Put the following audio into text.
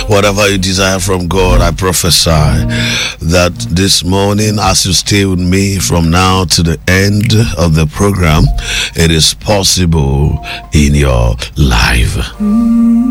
Whatever you desire from God, I prophesy that this morning, as you stay with me from now to the end of the program, it is possible in your life.